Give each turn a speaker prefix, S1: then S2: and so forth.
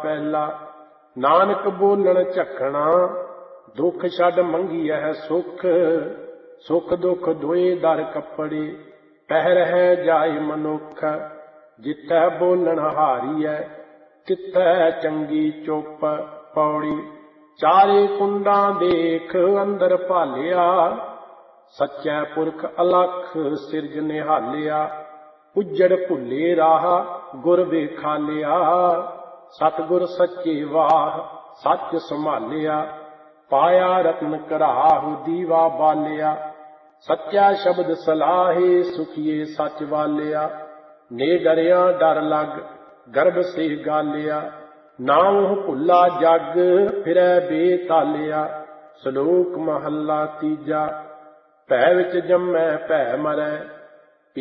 S1: ਪਹਿਲਾ। ਨਾਨਕ ਬੋਲਣ ਝਖਣਾ ਦੁੱਖ ਛੱਡ ਮੰਗੀਐ ਸੁਖ। ਸੁਖ ਦੁੱਖ ਦੋਏ ਦਰ ਕੱਪੜੇ ਪਹਿ ਰਹਿ ਜਾਏ ਮਨੁੱਖ। ਜਿੱਥੈ ਬੋਲਣ ਹਾਰੀਐ ਤਿੱਥੈ ਚੰਗੀ ਚੁੱਪ। ਪੌੜੀ। ਚਾਰੇ ਕੁੰਡਾਂ ਦੇਖ ਅੰਦਰ ਭਾਲਿਆ। ਸੱਚੈ ਪੁਰਖ ਅਲਖ ਸਿਰਜ ਨਿਹਾਲਿਆ। ਉੱਜੜ ਭੁੱਲੇ ਰਾਹ ਗੁਰ ਵੇਖਾਲਿਆ। ਸਤਿਗੁਰ ਸੱਚੇ ਵਾਹ ਸੱਚ ਸੰਭਾਲਿਆ। ਪਾਇਆ ਰਤਨ ਘਰਾਹੁ ਦੀਵਾ ਬਾਲਿਆ। ਸੱਚਾ ਸ਼ਬਦ ਸਲਾਹੇ ਸੁਖੀਏ ਸੱਚ ਵਾਲਿਆ। ਨੇ ਡਰਿਆ ਡਰ ਲਗ ਗਰਭ ਸੇ ਗਾਲਿਆ। ਨਾਉ ਭੁੱਲਾ ਜਗ ਫਿਰੈ ਬੇਤਾਲਿਆ। ਸ਼ਲੋਕ ਮਹੱਲਾ ਤੀਜਾ। ਭੈ ਵਿੱਚ ਜੰਮੈ ਭੈ ਮਰੈ